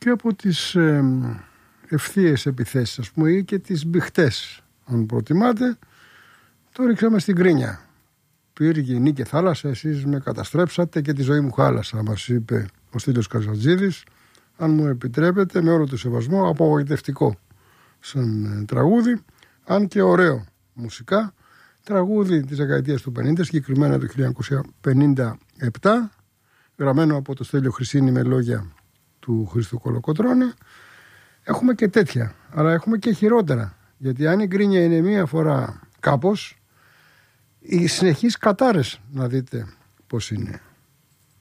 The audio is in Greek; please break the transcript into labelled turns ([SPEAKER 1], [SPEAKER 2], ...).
[SPEAKER 1] και από τις ευθείες επιθέσεις, ας πούμε, ή και τις μπιχτές, αν προτιμάτε. Το ρίξαμε στην κρίνια. Πύργη, νη και θάλασσα, εσείς με καταστρέψατε και τη ζωή μου χάλασα, μας είπε ο Στέλιος Καζατζίδης. Αν μου επιτρέπετε, με όλο το σεβασμό, απογοητευτικό σαν τραγούδι, αν και ωραίο μουσικά. Τραγούδι της δεκαετίας του 50, συγκεκριμένα το 1957, γραμμένο από το Στέλιο Χρυσίνη με λόγια του Χρήστου Κολοκοτρώνη. Έχουμε και τέτοια, αλλά έχουμε και χειρότερα. Γιατί αν η γκρίνια είναι μία φορά κάπως, οι συνεχείς κατάρες να δείτε πώς είναι.